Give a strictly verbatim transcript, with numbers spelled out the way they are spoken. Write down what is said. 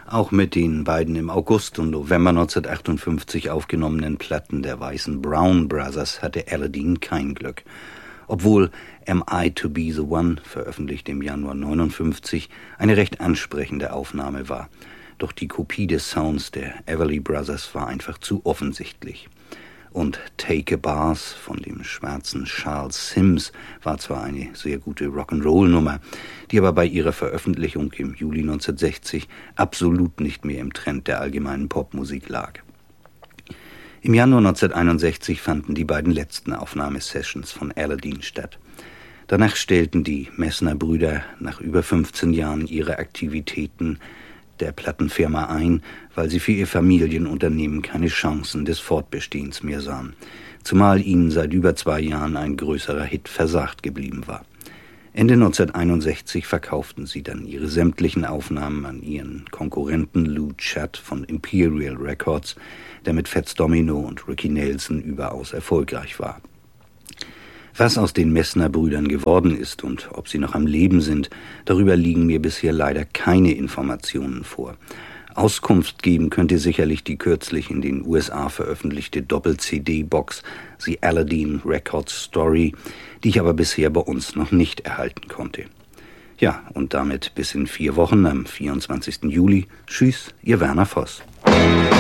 Auch mit den beiden im August und November neunzehnhundertachtundfünfzig aufgenommenen Platten der weißen Brown Brothers hatte Aladdin kein Glück. Obwohl Am I to be the One, veröffentlicht im Januar neunundfünfzig, eine recht ansprechende Aufnahme war. Doch die Kopie des Sounds der Everly Brothers war einfach zu offensichtlich. Und Take a Bath von dem schwarzen Charles Sims war zwar eine sehr gute Rock'n'Roll-Nummer, die aber bei ihrer Veröffentlichung im Juli neunzehnhundertsechzig absolut nicht mehr im Trend der allgemeinen Popmusik lag. Im Januar neunzehnhunderteinundsechzig fanden die beiden letzten Aufnahmesessions von Aladdin statt. Danach stellten die Messner-Brüder nach über fünfzehn Jahren ihre Aktivitäten der Plattenfirma ein, weil sie für ihr Familienunternehmen keine Chancen des Fortbestehens mehr sahen, zumal ihnen seit über zwei Jahren ein größerer Hit versagt geblieben war. Ende neunzehnhunderteinundsechzig verkauften sie dann ihre sämtlichen Aufnahmen an ihren Konkurrenten Lou Chadd von Imperial Records, der mit Fats Domino und Ricky Nelson überaus erfolgreich war. Was aus den Messner-Brüdern geworden ist und ob sie noch am Leben sind, darüber liegen mir bisher leider keine Informationen vor. Auskunft geben könnte sicherlich die kürzlich in den U S A veröffentlichte Doppel-C D-Box The Aladdin Records Story, die ich aber bisher bei uns noch nicht erhalten konnte. Ja, und damit bis in vier Wochen am vierundzwanzigsten Juli. Tschüss, Ihr Werner Voss.